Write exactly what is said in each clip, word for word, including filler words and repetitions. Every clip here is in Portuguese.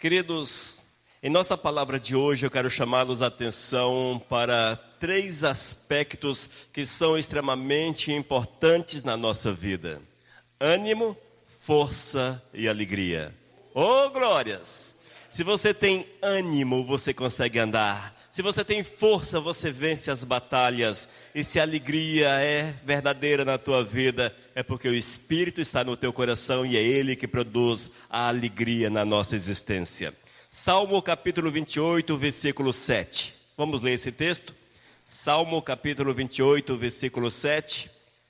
Queridos, em nossa palavra de hoje eu quero chamá-los a atenção para três aspectos que são extremamente importantes na nossa vida: ânimo, força e alegria. Oh, glórias! Se você tem ânimo, você consegue andar. Se você tem força, você vence as batalhas. E se a alegria é verdadeira na tua vida, é porque o Espírito está no teu coração e é Ele que produz a alegria na nossa existência. Salmo capítulo vinte e oito, versículo sete. Vamos ler esse texto? Salmo capítulo vinte e oito, versículo sete.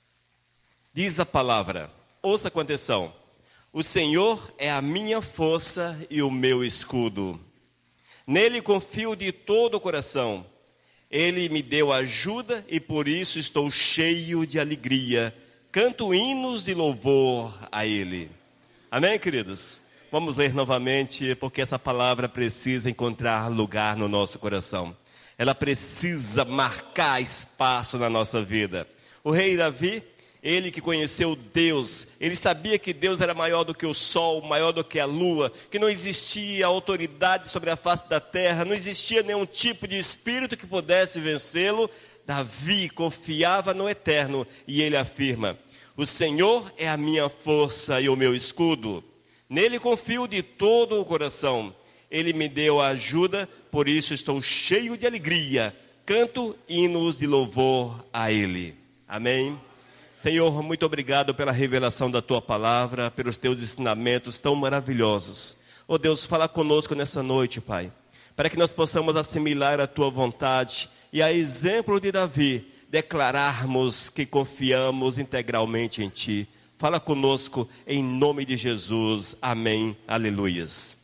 Diz a palavra, ouça com atenção: o Senhor é a minha força e o meu escudo. Nele confio de todo o coração. Ele me deu ajuda e por isso estou cheio de alegria. Canto hinos de louvor a Ele. Amém, queridos? Vamos ler novamente, porque essa palavra precisa encontrar lugar no nosso coração. Ela precisa marcar espaço na nossa vida. O rei Davi, ele que conheceu Deus, ele sabia que Deus era maior do que o sol, maior do que a lua, que não existia autoridade sobre a face da terra, não existia nenhum tipo de espírito que pudesse vencê-lo. Davi confiava no eterno e ele afirma: o Senhor é a minha força e o meu escudo. Nele confio de todo o coração. Ele me deu a ajuda, por isso estou cheio de alegria. Canto hinos de louvor a Ele. Amém? Senhor, muito obrigado pela revelação da Tua palavra, pelos Teus ensinamentos tão maravilhosos. Oh Deus, fala conosco nessa noite, Pai, para que nós possamos assimilar a Tua vontade e, a exemplo de Davi, declararmos que confiamos integralmente em Ti. Fala conosco em nome de Jesus. Amém. Aleluias.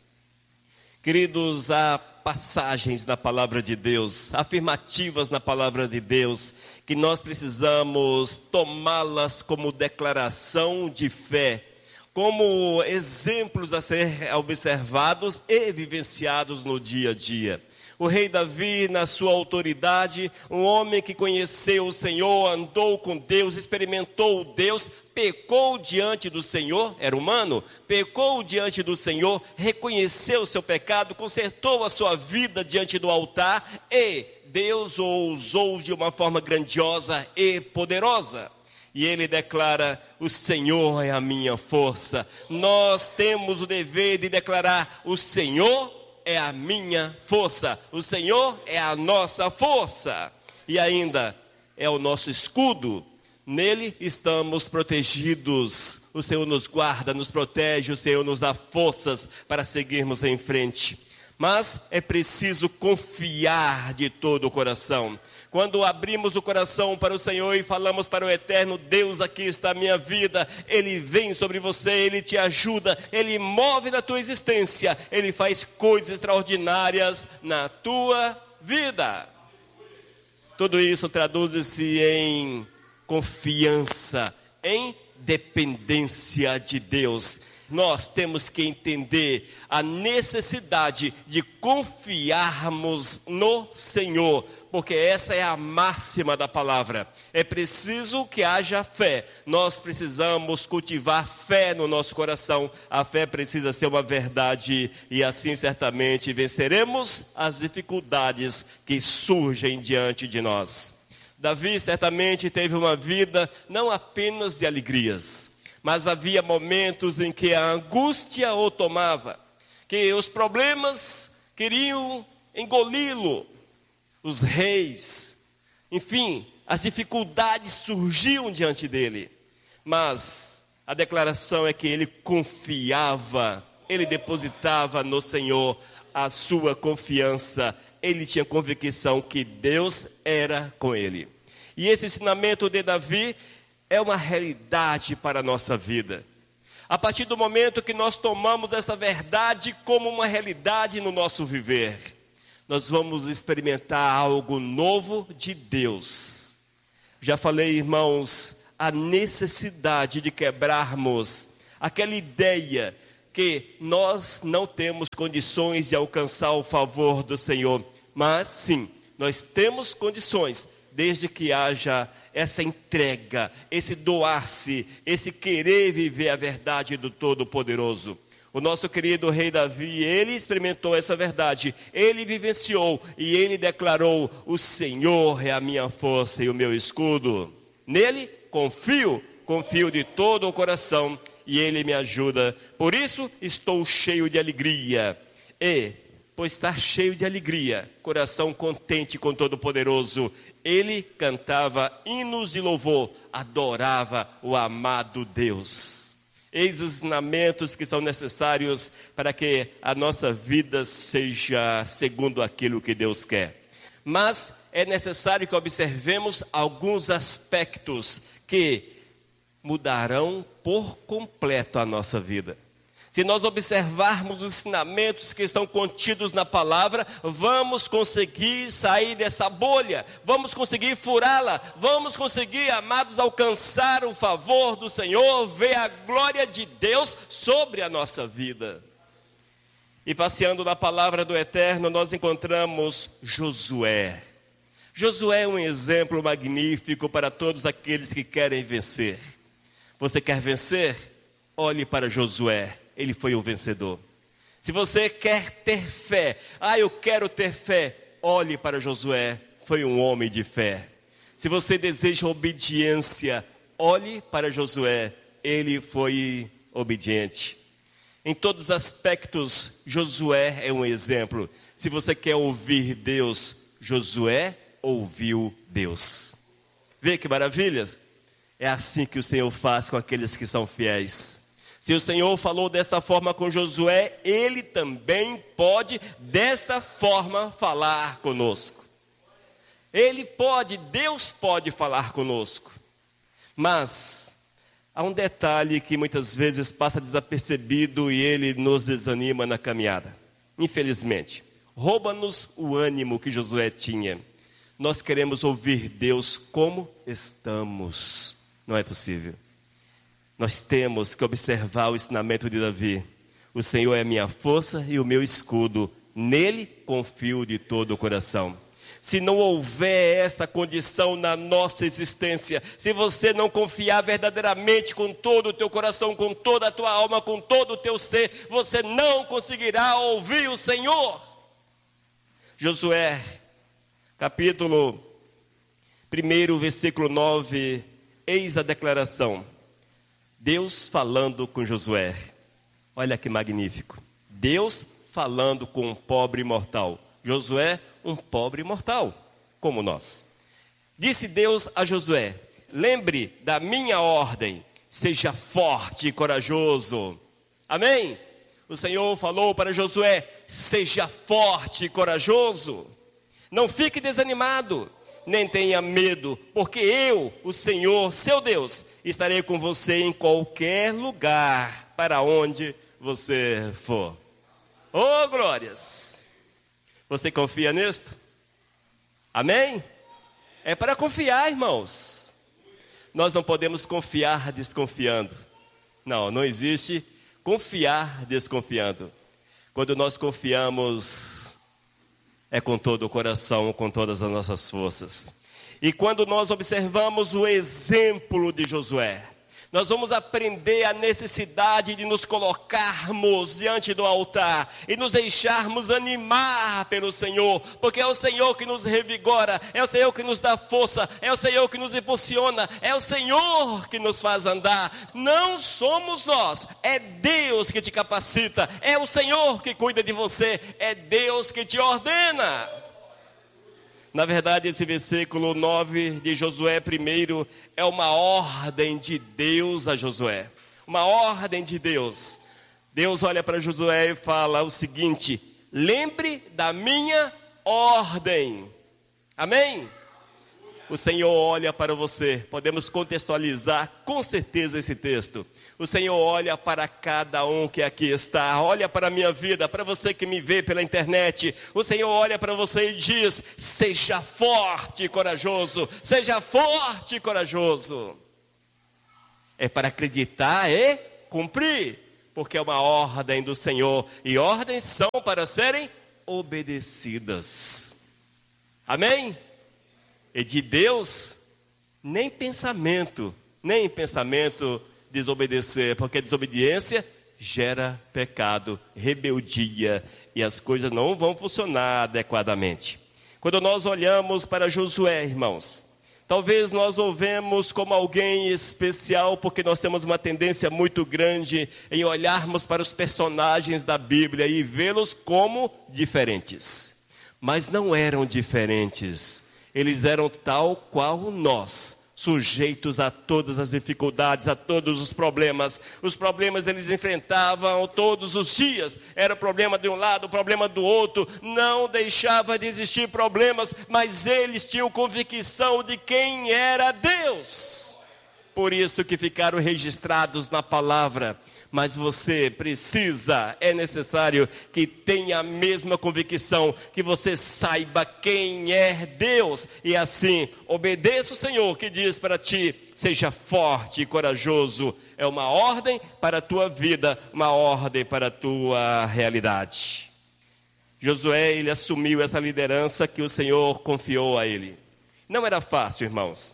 Queridos, há passagens na palavra de Deus, afirmativas na palavra de Deus, que nós precisamos tomá-las como declaração de fé, como exemplos a ser observados e vivenciados no dia a dia. O rei Davi, na sua autoridade, um homem que conheceu o Senhor, andou com Deus, experimentou Deus, pecou diante do Senhor, era humano, pecou diante do Senhor, reconheceu o seu pecado, consertou a sua vida diante do altar e Deus o usou de uma forma grandiosa e poderosa. E ele declara: o Senhor é a minha força. Nós temos o dever de declarar: o Senhor é a minha força, o Senhor é a nossa força, e ainda é o nosso escudo. Nele estamos protegidos, o Senhor nos guarda, nos protege, o Senhor nos dá forças para seguirmos em frente. Mas é preciso confiar de todo o coração. Quando abrimos o coração para o Senhor e falamos para o Eterno: Deus, aqui está a minha vida, Ele vem sobre você, Ele te ajuda, Ele move na tua existência, Ele faz coisas extraordinárias na tua vida. Tudo isso traduz-se em confiança, em dependência de Deus. Nós temos que entender a necessidade de confiarmos no Senhor, porque essa é a máxima da palavra. É preciso que haja fé. Nós precisamos cultivar fé no nosso coração. A fé precisa ser uma verdade e assim certamente venceremos as dificuldades que surgem diante de nós. Davi certamente teve uma vida não apenas de alegrias, mas havia momentos em que a angústia o tomava, que os problemas queriam engoli-lo, os reis, enfim, as dificuldades surgiam diante dele. Mas a declaração é que ele confiava, ele depositava no Senhor a sua confiança, ele tinha convicção que Deus era com ele. E esse ensinamento de Davi é uma realidade para a nossa vida. A partir do momento que nós tomamos essa verdade como uma realidade no nosso viver, nós vamos experimentar algo novo de Deus. Já falei, irmãos, a necessidade de quebrarmos aquela ideia que nós não temos condições de alcançar o favor do Senhor. Mas sim, nós temos condições, desde que haja essa entrega, esse doar-se, esse querer viver a verdade do Todo-Poderoso. O nosso querido rei Davi, ele experimentou essa verdade, ele vivenciou e ele declarou: o Senhor é a minha força e o meu escudo. Nele confio, confio de todo o coração e ele me ajuda. Por isso estou cheio de alegria. E, por estar cheio de alegria, coração contente com Todo-Poderoso, ele cantava hinos de louvor, adorava o amado Deus. Eis os ensinamentos que são necessários para que a nossa vida seja segundo aquilo que Deus quer. Mas é necessário que observemos alguns aspectos que mudarão por completo a nossa vida. Se nós observarmos os ensinamentos que estão contidos na palavra, vamos conseguir sair dessa bolha, vamos conseguir furá-la, vamos conseguir, amados, alcançar o favor do Senhor, ver a glória de Deus sobre a nossa vida. E passeando na palavra do Eterno, nós encontramos Josué. Josué é um exemplo magnífico para todos aqueles que querem vencer. Você quer vencer? Olhe para Josué. Ele foi o vencedor. Se você quer ter fé, ah, eu quero ter fé, olhe para Josué, foi um homem de fé. Se você deseja obediência, olhe para Josué, ele foi obediente. Em todos os aspectos, Josué é um exemplo. Se você quer ouvir Deus, Josué ouviu Deus. Vê que maravilhas? É assim que o Senhor faz com aqueles que são fiéis. Se o Senhor falou desta forma com Josué, Ele também pode desta forma falar conosco. Ele pode, Deus pode falar conosco. Mas há um detalhe que muitas vezes passa desapercebido e ele nos desanima na caminhada. Infelizmente, rouba-nos o ânimo que Josué tinha. Nós queremos ouvir Deus como estamos. Não é possível. Nós temos que observar o ensinamento de Davi. O Senhor é a minha força e o meu escudo. Nele confio de todo o coração. Se não houver esta condição na nossa existência, se você não confiar verdadeiramente com todo o teu coração, com toda a tua alma, com todo o teu ser, você não conseguirá ouvir o Senhor. Josué, capítulo um, versículo nove, eis a declaração. Deus falando com Josué. Olha que magnífico. Deus falando com um pobre mortal. Josué, um pobre mortal, como nós. Disse Deus a Josué: lembre da minha ordem, seja forte e corajoso. Amém? O Senhor falou para Josué: seja forte e corajoso. Não fique desanimado, nem tenha medo, porque eu, o Senhor, seu Deus, estarei com você em qualquer lugar para onde você for. Oh, glórias! Você confia nisto? Amém? É para confiar, irmãos. Nós não podemos confiar desconfiando. Não, não existe confiar desconfiando. Quando nós confiamos, é com todo o coração, com todas as nossas forças. E quando nós observamos o exemplo de Josué, nós vamos aprender a necessidade de nos colocarmos diante do altar e nos deixarmos animar pelo Senhor, porque é o Senhor que nos revigora, é o Senhor que nos dá força, é o Senhor que nos impulsiona, é o Senhor que nos faz andar. Não somos nós, é Deus que te capacita, é o Senhor que cuida de você, é Deus que te ordena. Na verdade, esse versículo nove de Josué primeiro é uma ordem de Deus a Josué. Uma ordem de Deus. Deus olha para Josué e fala o seguinte: lembre da minha ordem. Amém? O Senhor olha para você. Podemos contextualizar com certeza esse texto. O Senhor olha para cada um que aqui está, olha para a minha vida, para você que me vê pela internet. O Senhor olha para você e diz: seja forte e corajoso, seja forte e corajoso. É para acreditar e cumprir, porque é uma ordem do Senhor, e ordens são para serem obedecidas. Amém? E de Deus, nem pensamento, nem pensamento desobedecer, porque desobediência gera pecado, rebeldia, e as coisas não vão funcionar adequadamente. Quando nós olhamos para Josué, irmãos, talvez nós o vemos como alguém especial, porque nós temos uma tendência muito grande em olharmos para os personagens da Bíblia e vê-los como diferentes. Mas não eram diferentes, eles eram tal qual nós, sujeitos a todas as dificuldades, a todos os problemas. Os problemas eles enfrentavam todos os dias. Era problema de um lado, problema do outro. Não deixava de existir problemas, mas eles tinham convicção de quem era Deus. Por isso que ficaram registrados na palavra. Mas você precisa, é necessário que tenha a mesma convicção, que você saiba quem é Deus. E assim, obedeça o Senhor que diz para ti, seja forte e corajoso. É uma ordem para a tua vida, uma ordem para a tua realidade. Josué, ele assumiu essa liderança que o Senhor confiou a ele. Não era fácil, irmãos,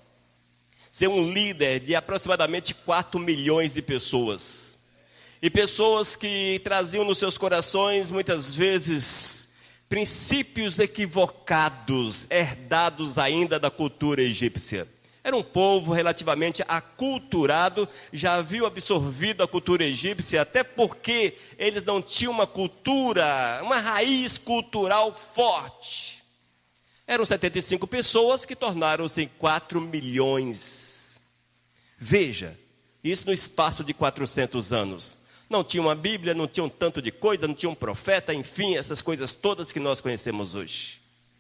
ser um líder de aproximadamente quatro milhões de pessoas. E pessoas que traziam nos seus corações, muitas vezes, princípios equivocados, herdados ainda da cultura egípcia. Era um povo relativamente aculturado, já haviam absorvido a cultura egípcia, até porque eles não tinham uma cultura, uma raiz cultural forte. Eram setenta e cinco pessoas que tornaram-se em quatro milhões. Veja, isso no espaço de quatrocentos anos. Não tinha uma Bíblia, não tinha um tanto de coisa, não tinha um profeta, enfim, essas coisas todas que nós conhecemos hoje.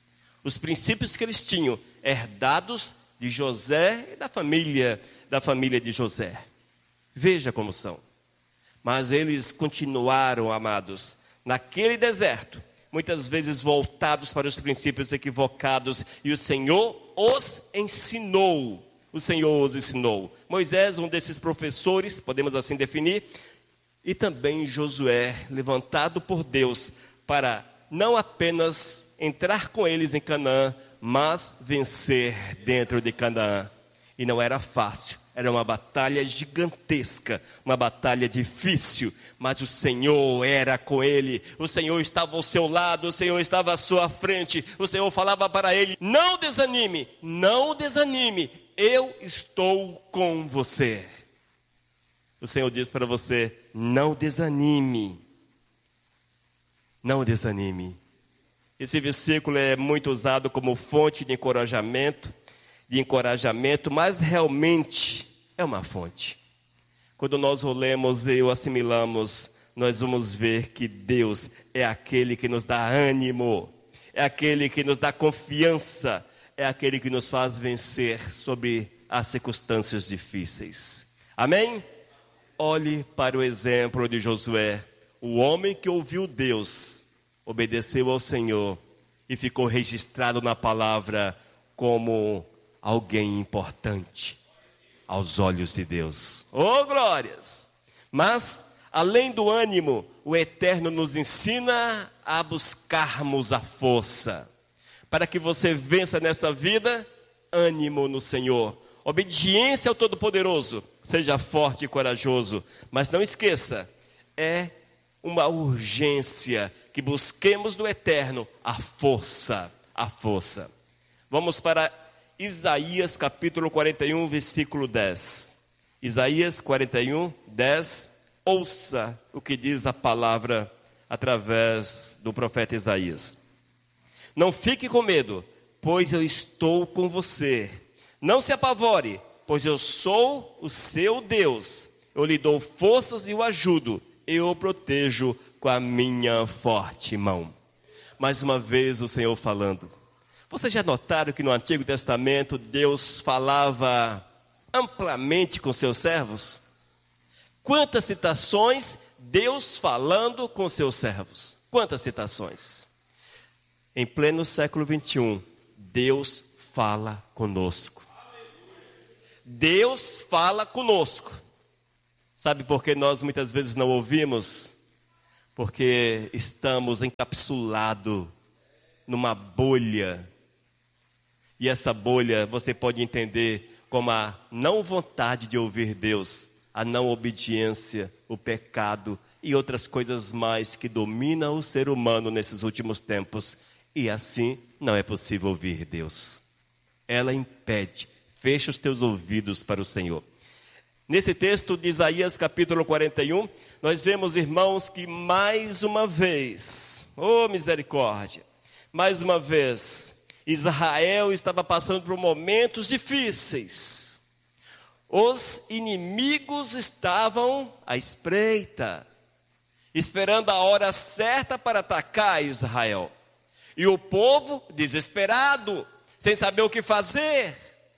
Os princípios que eles tinham, herdados de José e da família, da família de José. Veja como são. Mas eles continuaram, amados, naquele deserto, muitas vezes voltados para os princípios equivocados, e o Senhor os ensinou. O Senhor os ensinou. Moisés, um desses professores, podemos assim definir, e também Josué, levantado por Deus para não apenas entrar com eles em Canaã, mas vencer dentro de Canaã. E não era fácil, era uma batalha gigantesca, uma batalha difícil, mas o Senhor era com ele, o Senhor estava ao seu lado, o Senhor estava à sua frente, o Senhor falava para ele, não desanime, não desanime, eu estou com você. O Senhor diz para você, não desanime, não desanime. Esse versículo é muito usado como fonte de encorajamento, de encorajamento, mas realmente é uma fonte. Quando nós o lemos e o assimilamos, nós vamos ver que Deus é aquele que nos dá ânimo, é aquele que nos dá confiança, é aquele que nos faz vencer sobre as circunstâncias difíceis. Amém? Olhe para o exemplo de Josué, o homem que ouviu Deus, obedeceu ao Senhor e ficou registrado na palavra como alguém importante aos olhos de Deus. Oh, glórias! Mas, além do ânimo, o Eterno nos ensina a buscarmos a força. Para que você vença nessa vida, ânimo no Senhor. Obediência ao Todo-Poderoso. Seja forte e corajoso. Mas não esqueça, é uma urgência que busquemos no Eterno a força, a força. Vamos para Isaías capítulo quarenta e um, versículo dez. Isaías quarenta e um, dez. Ouça o que diz a palavra através do profeta Isaías. Não fique com medo, pois eu estou com você. Não se apavore, pois eu sou o seu Deus. Eu lhe dou forças e o ajudo. Eu o protejo com a minha forte mão. Mais uma vez o Senhor falando. Vocês já notaram que no Antigo Testamento Deus falava amplamente com seus servos? Quantas citações Deus falando com seus servos? Quantas citações? Em pleno século vinte e um, Deus fala conosco. Deus fala conosco. Sabe por que nós muitas vezes não ouvimos? Porque estamos encapsulados numa bolha. E essa bolha você pode entender como a não vontade de ouvir Deus, a não obediência, o pecado e outras coisas mais que dominam o ser humano nesses últimos tempos. E assim não é possível ouvir Deus. Ela impede, fecha os teus ouvidos para o Senhor. Nesse texto de Isaías capítulo quarenta e um, nós vemos, irmãos, que mais uma vez, oh misericórdia, mais uma vez, Israel estava passando por momentos difíceis. Os inimigos estavam à espreita, esperando a hora certa para atacar Israel. E o povo desesperado, sem saber o que fazer.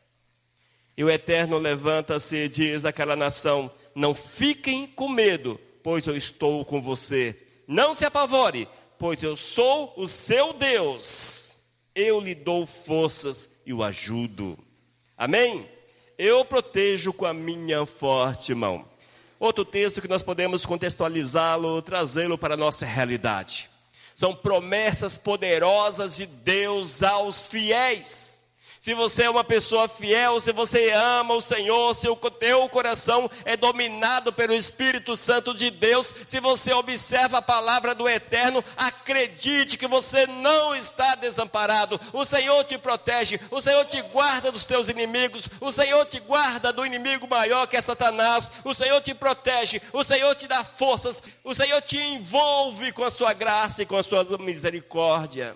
E o Eterno levanta-se e diz àquela nação: não fiquem com medo, pois eu estou com você. Não se apavore, pois eu sou o seu Deus. Eu lhe dou forças e o ajudo. Amém? Eu protejo com a minha forte mão. Outro texto que nós podemos contextualizá-lo, trazê-lo para a nossa realidade. São promessas poderosas de Deus aos fiéis. Se você é uma pessoa fiel, se você ama o Senhor, se o teu coração é dominado pelo Espírito Santo de Deus, se você observa a palavra do Eterno, acredite que você não está desamparado. O Senhor te protege, o Senhor te guarda dos teus inimigos, o Senhor te guarda do inimigo maior que é Satanás, o Senhor te protege, o Senhor te dá forças, o Senhor te envolve com a sua graça e com a sua misericórdia.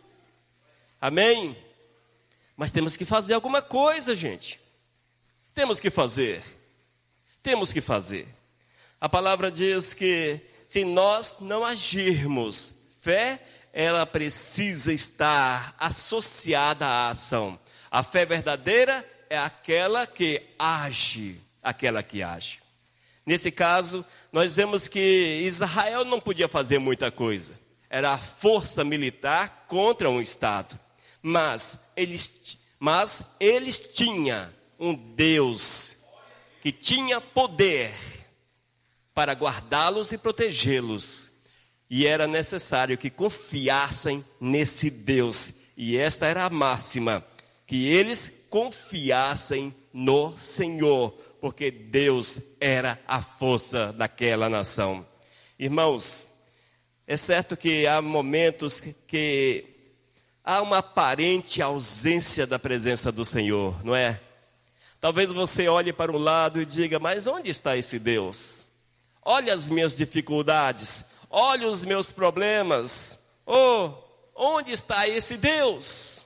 Amém? Mas temos que fazer alguma coisa, gente. Temos que fazer. Temos que fazer. A palavra diz que se nós não agirmos, fé, ela precisa estar associada à ação. A fé verdadeira é aquela que age, aquela que age. Nesse caso, nós vemos que Israel não podia fazer muita coisa. Era a força militar contra um Estado. Mas eles, mas eles tinham um Deus que tinha poder para guardá-los e protegê-los. E era necessário que confiassem nesse Deus. E esta era a máxima, que eles confiassem no Senhor, porque Deus era a força daquela nação. Irmãos, é certo que há momentos que, que há uma aparente ausência da presença do Senhor, não é? Talvez você olhe para um lado e diga, mas onde está esse Deus? Olha as minhas dificuldades, olha os meus problemas. Oh, onde está esse Deus?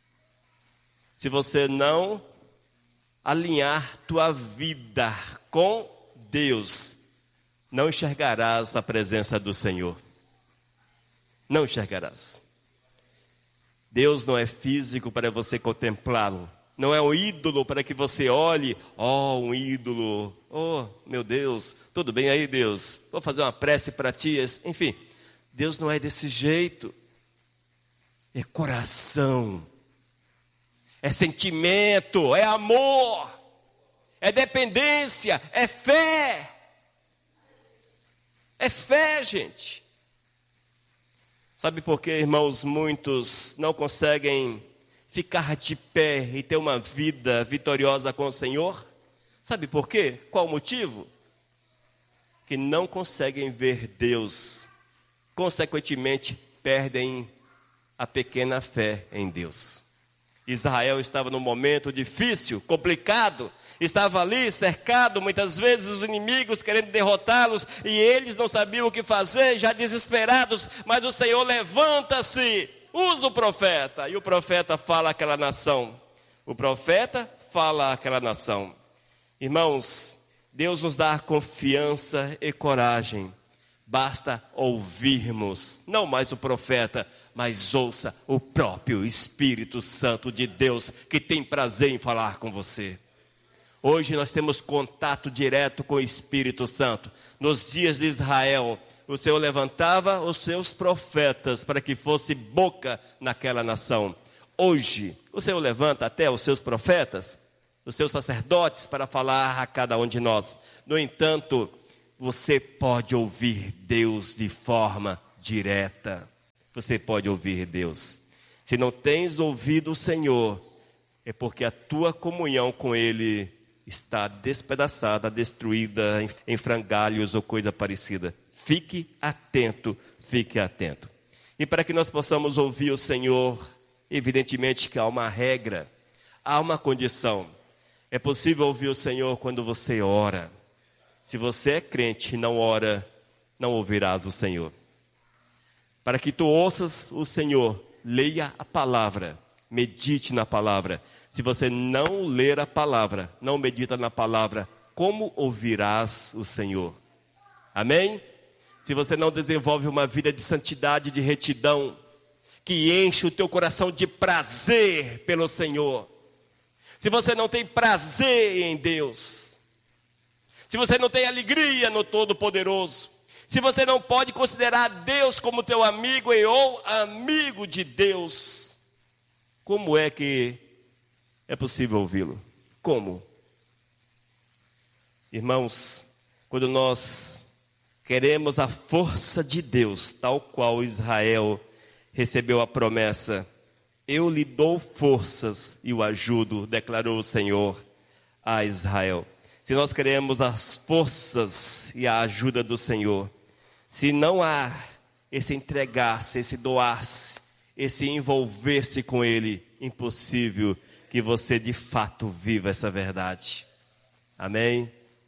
Se você não alinhar tua vida com Deus, não enxergarás a presença do Senhor. Não enxergarás. Deus não é físico para você contemplá-lo. Não é um ídolo para que você olhe, oh, um ídolo, oh, meu Deus, tudo bem aí, Deus? Vou fazer uma prece para ti. Enfim, Deus não é desse jeito. É coração, é sentimento, é amor, é dependência, é fé. É fé, gente. Sabe por que, irmãos, muitos não conseguem ficar de pé e ter uma vida vitoriosa com o Senhor? Sabe por quê? Qual o motivo? Que não conseguem ver Deus. Consequentemente, perdem a pequena fé em Deus. Israel estava num momento difícil, complicado. Estava ali cercado, muitas vezes os inimigos querendo derrotá-los, e eles não sabiam o que fazer, já desesperados. Mas o Senhor levanta-se, usa o profeta, e o profeta fala àquela nação. O profeta fala àquela nação. Irmãos, Deus nos dá confiança e coragem. Basta ouvirmos, não mais o profeta, mas ouça o próprio Espírito Santo de Deus, que tem prazer em falar com você. Hoje nós temos contato direto com o Espírito Santo. Nos dias de Israel, o Senhor levantava os seus profetas para que fosse boca naquela nação. Hoje, o Senhor levanta até os seus profetas, os seus sacerdotes, para falar a cada um de nós. No entanto, você pode ouvir Deus de forma direta. Você pode ouvir Deus. Se não tens ouvido o Senhor, é porque a tua comunhão com Ele está despedaçada, destruída em frangalhos ou coisa parecida. Fique atento, fique atento. E para que nós possamos ouvir o Senhor, evidentemente que há uma regra, há uma condição. É possível ouvir o Senhor quando você ora. Se você é crente e não ora, não ouvirás o Senhor. Para que tu ouças o Senhor, leia a palavra, medite na palavra. Se você não ler a palavra, não medita na palavra, como ouvirás o Senhor? Amém? Se você não desenvolve uma vida de santidade, de retidão, que enche o teu coração de prazer pelo Senhor. Se você não tem prazer em Deus, se você não tem alegria no Todo-Poderoso, se você não pode considerar Deus como teu amigo e ou amigo de Deus, como é que é possível ouvi-lo? Como? Irmãos, quando nós queremos a força de Deus, tal qual Israel recebeu a promessa, eu lhe dou forças e o ajudo, declarou o Senhor a Israel. Se nós queremos as forças e a ajuda do Senhor, se não há esse entregar-se, esse doar-se, esse envolver-se com Ele, impossível que você de fato viva essa verdade. Amém?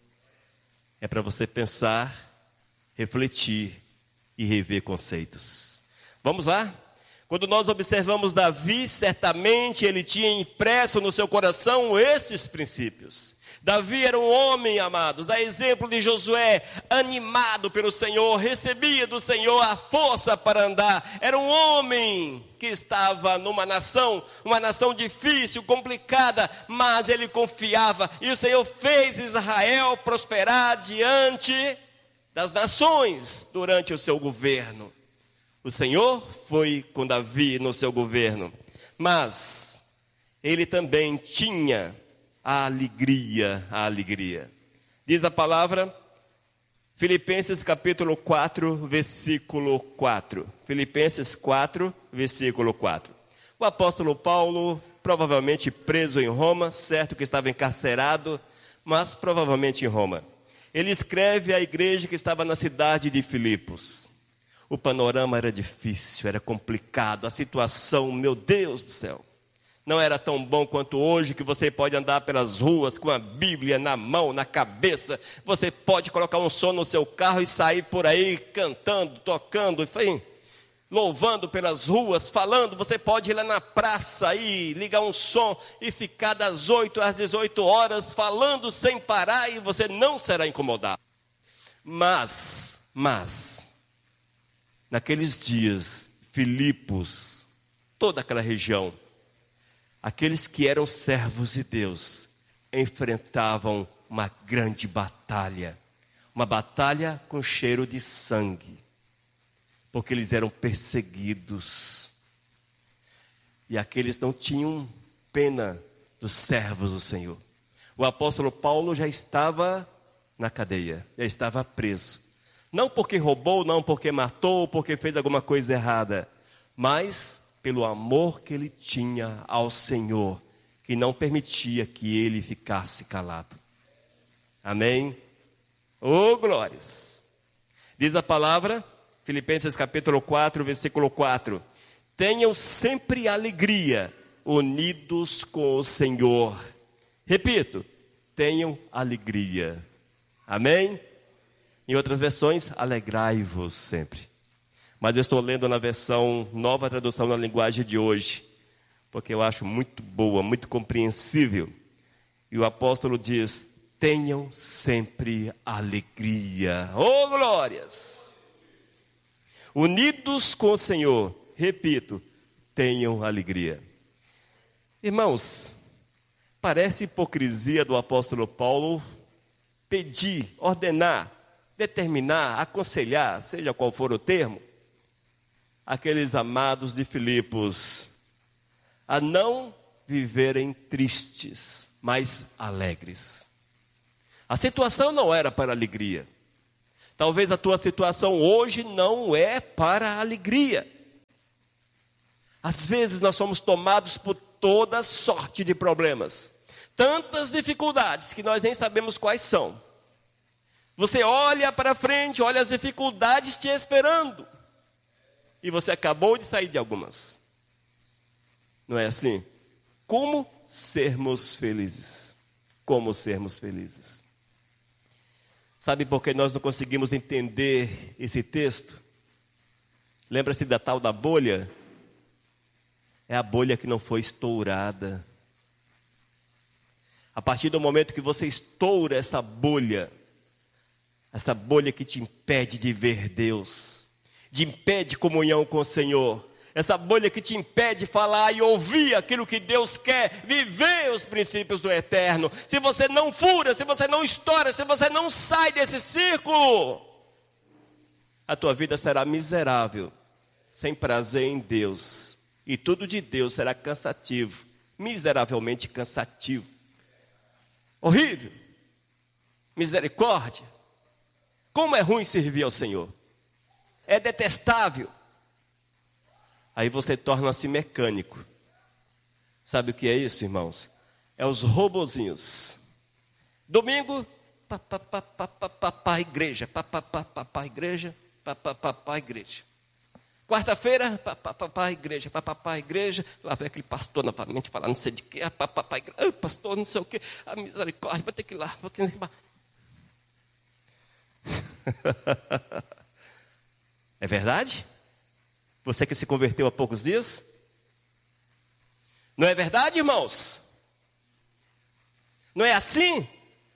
É para você pensar, refletir e rever conceitos. Vamos lá? Quando nós observamos Davi, certamente ele tinha impresso no seu coração esses princípios. Davi era um homem, amados, a exemplo de Josué, animado pelo Senhor, recebia do Senhor a força para andar. Era um homem que estava numa nação, uma nação difícil, complicada, mas ele confiava. E o Senhor fez Israel prosperar diante das nações durante o seu governo. O Senhor foi com Davi no seu governo, mas ele também tinha a alegria, a alegria. Diz a palavra, Filipenses capítulo quatro, versículo quatro. Filipenses quatro, versículo quatro. O apóstolo Paulo, provavelmente preso em Roma, certo que estava encarcerado, mas provavelmente em Roma. Ele escreve à igreja que estava na cidade de Filipos. O panorama era difícil, era complicado, a situação, meu Deus do céu, não era tão bom quanto hoje, que você pode andar pelas ruas com a Bíblia na mão, na cabeça, você pode colocar um som no seu carro e sair por aí cantando, tocando, enfim, louvando pelas ruas, falando. Você pode ir lá na praça e ligar um som e ficar das oito às dezoito horas falando sem parar e você não será incomodado. Mas, mas... naqueles dias, Filipos, toda aquela região, aqueles que eram servos de Deus, enfrentavam uma grande batalha, uma batalha com cheiro de sangue, porque eles eram perseguidos, e aqueles não tinham pena dos servos do Senhor. O apóstolo Paulo já estava na cadeia, já estava preso. Não porque roubou, não porque matou, porque fez alguma coisa errada, mas pelo amor que ele tinha ao Senhor, que não permitia que ele ficasse calado. Amém? Oh, glórias! Diz a palavra, Filipenses capítulo quatro, versículo quatro. Tenham sempre alegria, unidos com o Senhor. Repito, tenham alegria. Amém? Em outras versões, alegrai-vos sempre. Mas eu estou lendo na versão Nova Tradução na linguagem de hoje, porque eu acho muito boa, muito compreensível. E o apóstolo diz, tenham sempre alegria. Oh, glórias! Unidos com o Senhor, repito, tenham alegria. Irmãos, parece hipocrisia do apóstolo Paulo pedir, ordenar, determinar, aconselhar, seja qual for o termo, aqueles amados de Filipos a não viverem tristes, mas alegres. A situação não era para alegria. Talvez a tua situação hoje não é para alegria. Às vezes nós somos tomados por toda sorte de problemas, tantas dificuldades que nós nem sabemos quais são. Você olha para frente, olha as dificuldades te esperando. E você acabou de sair de algumas. Não é assim? Como sermos felizes? Como sermos felizes? Sabe por que nós não conseguimos entender esse texto? Lembra-se da tal da bolha? É a bolha que não foi estourada. A partir do momento que você estoura essa bolha, essa bolha que te impede de ver Deus, te impede comunhão com o Senhor, essa bolha que te impede de falar e ouvir aquilo que Deus quer, viver os princípios do eterno. Se você não fura, se você não estoura, se você não sai desse círculo, a tua vida será miserável, sem prazer em Deus. E tudo de Deus será cansativo, miseravelmente cansativo. Horrível. Misericórdia. Como é ruim servir ao Senhor. É detestável. Aí você torna-se mecânico. Sabe o que é isso, irmãos? É os robozinhos. Domingo, papapá, papapá, igreja, papapá, papapá, igreja, papapá, igreja. Quarta-feira, papapá, igreja, papapá, igreja. Lá vem aquele pastor novamente falar não sei de quê, papapá, igreja. Ah, pastor, não sei o quê, a misericórdia, vou ter que ir lá, vou ter que ir lá. É verdade? Você que se converteu há poucos dias? Não é verdade, irmãos? Não é assim?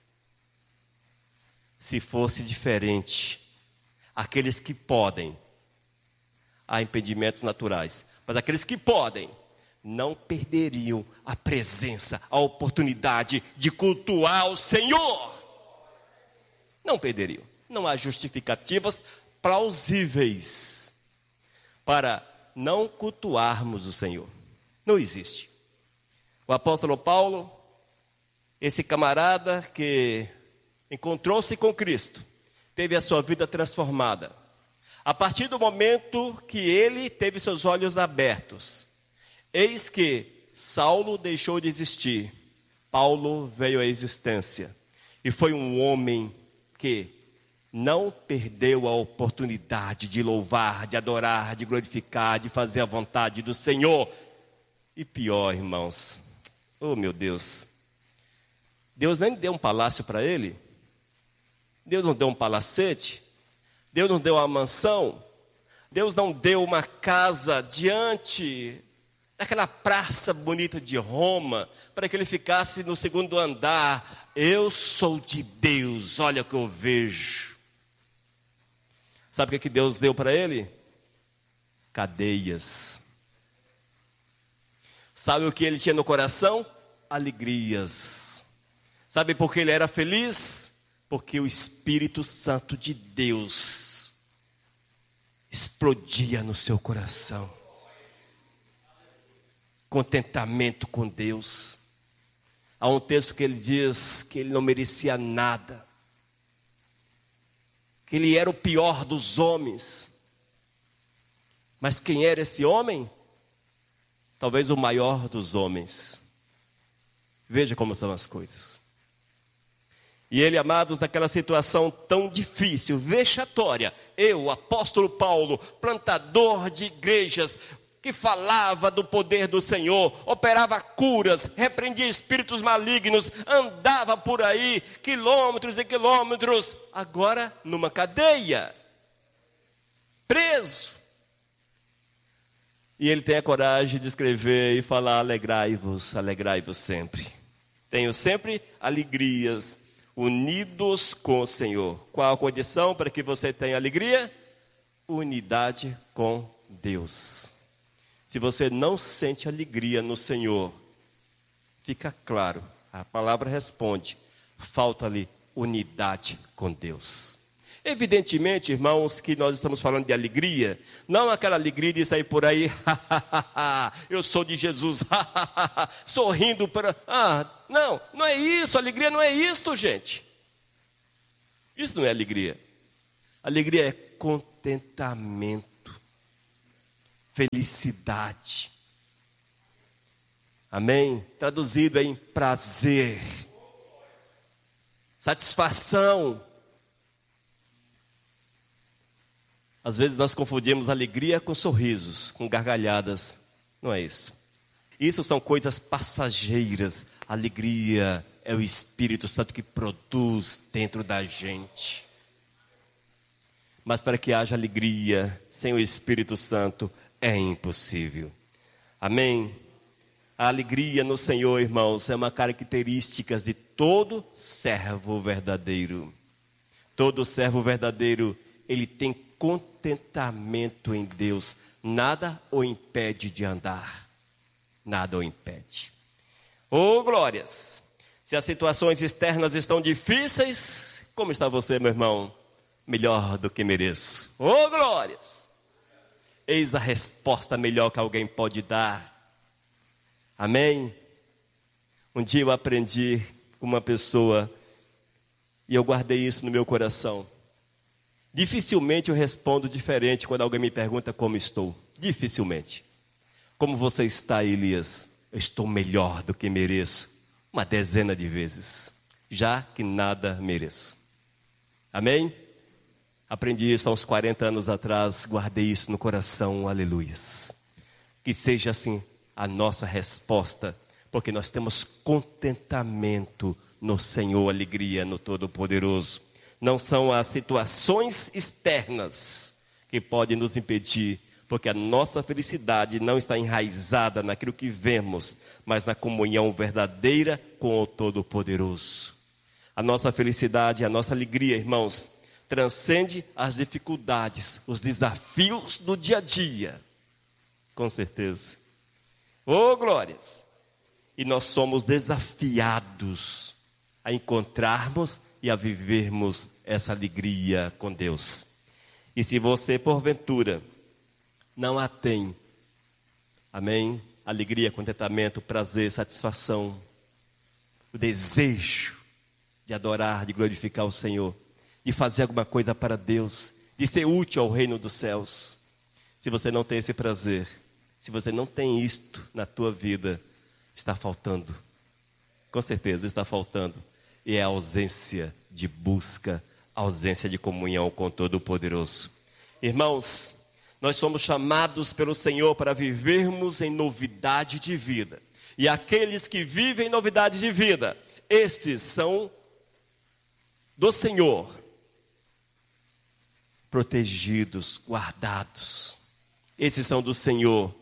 Se fosse diferente, aqueles que podem, há impedimentos naturais, mas aqueles que podem, não perderiam a presença, a oportunidade de cultuar o Senhor. Não perderiam. Não há justificativas plausíveis para não cultuarmos o Senhor. Não existe. O apóstolo Paulo, esse camarada que encontrou-se com Cristo, teve a sua vida transformada. A partir do momento que ele teve seus olhos abertos, eis que Saulo deixou de existir, Paulo veio à existência. E foi um homem que não perdeu a oportunidade de louvar, de adorar, de glorificar, de fazer a vontade do Senhor. E pior, irmãos, oh meu Deus, Deus nem deu um palácio para ele, Deus não deu um palacete, Deus não deu uma mansão, Deus não deu uma casa diante daquela praça bonita de Roma, para que ele ficasse no segundo andar. Eu sou de Deus, olha o que eu vejo. Sabe o que Deus deu para ele? Cadeias. Sabe o que ele tinha no coração? Alegrias. Sabe por que ele era feliz? Porque o Espírito Santo de Deus explodia no seu coração. Contentamento com Deus. Há um texto que ele diz que ele não merecia nada, que ele era o pior dos homens. Mas quem era esse homem? Talvez o maior dos homens. Veja como são as coisas. E ele, amados, naquela situação tão difícil, vexatória, eu, apóstolo Paulo, plantador de igrejas, que falava do poder do Senhor, operava curas, repreendia espíritos malignos, andava por aí, quilômetros e quilômetros, agora numa cadeia, preso. E ele tem a coragem de escrever e falar: alegrai-vos, alegrai-vos sempre. Tenho sempre alegrias, unidos com o Senhor. Qual a condição para que você tenha alegria? Unidade com Deus. Se você não sente alegria no Senhor, fica claro, a palavra responde, falta-lhe unidade com Deus. Evidentemente, irmãos, que nós estamos falando de alegria, não aquela alegria de sair por aí, eu sou de Jesus, sorrindo para... Ah, não, não é isso, alegria não é isto, gente. Isso não é alegria. Alegria é contentamento, felicidade. Amém? Traduzido em prazer, satisfação. Às vezes nós confundimos alegria com sorrisos, com gargalhadas. Não é isso. Isso são coisas passageiras. Alegria é o Espírito Santo que produz dentro da gente. Mas para que haja alegria sem o Espírito Santo é impossível. Amém? A alegria no Senhor, irmãos, é uma característica de todo servo verdadeiro. Todo servo verdadeiro, ele tem contentamento em Deus. Nada o impede de andar. Nada o impede. Oh, glórias! Se as situações externas estão difíceis, como está você, meu irmão? Melhor do que mereço. Oh, glórias! Eis a resposta melhor que alguém pode dar. Amém? Um dia eu aprendi com uma pessoa e eu guardei isso no meu coração. Dificilmente eu respondo diferente quando alguém me pergunta como estou. Dificilmente. Como você está, Elias? Eu estou melhor do que mereço. Uma dezena de vezes. Já que nada mereço. Amém? Aprendi isso há uns quarenta anos atrás. Guardei isso no coração. Aleluias. Que seja assim a nossa resposta. Porque nós temos contentamento no Senhor, alegria no Todo-Poderoso. Não são as situações externas que podem nos impedir, porque a nossa felicidade não está enraizada naquilo que vemos, mas na comunhão verdadeira com o Todo-Poderoso. A nossa felicidade, a nossa alegria, irmãos, transcende as dificuldades, os desafios do dia a dia. Com certeza. Oh, glórias! E nós somos desafiados a encontrarmos e a vivermos essa alegria com Deus. E se você, porventura, não a tem, amém? Alegria, contentamento, prazer, satisfação, o desejo de adorar, de glorificar o Senhor, de fazer alguma coisa para Deus, de ser útil ao reino dos céus. Se você não tem esse prazer, se você não tem isto na tua vida, está faltando. Com certeza está faltando. E é a ausência de busca, a ausência de comunhão com o Todo-Poderoso. Irmãos, nós somos chamados pelo Senhor para vivermos em novidade de vida. E aqueles que vivem em novidade de vida, esses são do Senhor, protegidos, guardados. Esses são do Senhor.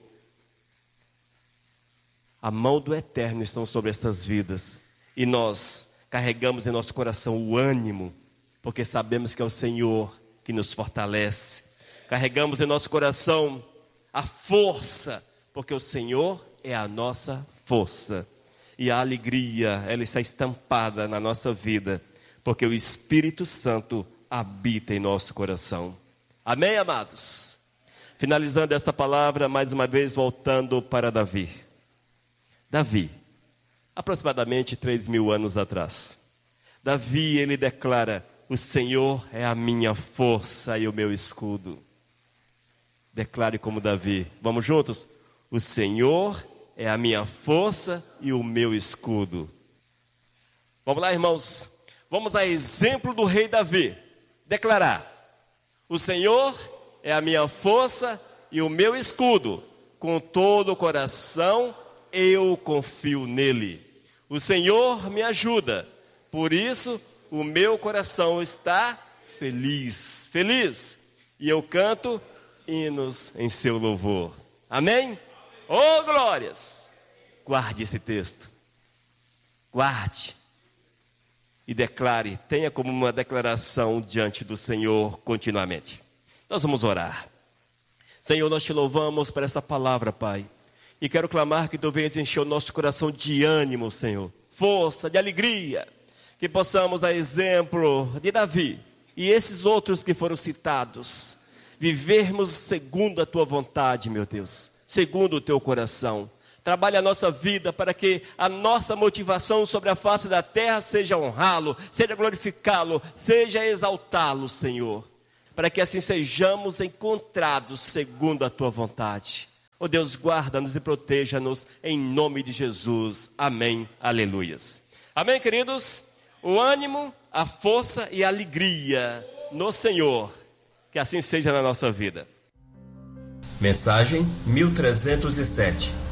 A mão do Eterno está sobre estas vidas. E nós carregamos em nosso coração o ânimo, porque sabemos que é o Senhor que nos fortalece. Carregamos em nosso coração a força, porque o Senhor é a nossa força. E a alegria, ela está estampada na nossa vida, porque o Espírito Santo habita em nosso coração. Amém, amados? Finalizando essa palavra, mais uma vez voltando para Davi. Davi, aproximadamente três mil anos atrás. Davi, ele declara: o Senhor é a minha força e o meu escudo. Declare como Davi. Vamos juntos? O Senhor é a minha força e o meu escudo. Vamos lá, irmãos. Vamos a exemplo do rei Davi. Declarar: o Senhor é a minha força e o meu escudo. Com todo o coração eu confio nele. O Senhor me ajuda. Por isso o meu coração está feliz. Feliz. E eu canto hinos em seu louvor. Amém? Oh, glórias! Guarde esse texto. Guarde. E declare, tenha como uma declaração diante do Senhor continuamente. Nós vamos orar. Senhor, nós te louvamos por essa palavra, Pai. E quero clamar que tu venhas encher o nosso coração de ânimo, Senhor. Força, de alegria. Que possamos dar exemplo de Davi e esses outros que foram citados. Vivermos segundo a tua vontade, meu Deus. Segundo o teu coração. Trabalhe a nossa vida para que a nossa motivação sobre a face da terra seja honrá-lo, seja glorificá-lo, seja exaltá-lo, Senhor. Para que assim sejamos encontrados segundo a tua vontade. Ó Deus, guarda-nos e proteja-nos em nome de Jesus. Amém. Aleluias. Amém, queridos? O ânimo, a força e a alegria no Senhor Que assim seja na nossa vida. Mensagem mil trezentos e sete.